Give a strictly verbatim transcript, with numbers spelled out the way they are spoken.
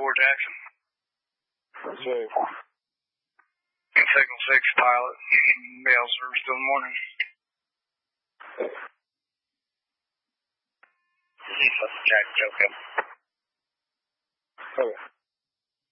four Jackson. Six. Signal six pilot. Mail service till the morning. Jack, Joker. Okay.